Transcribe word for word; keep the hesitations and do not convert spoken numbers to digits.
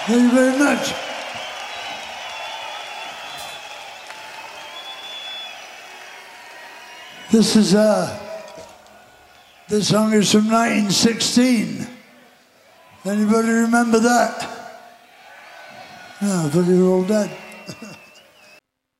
Thank you very much. This is uh, this song is from nineteen sixteen. Anybody remember that? No, I thought you were all dead.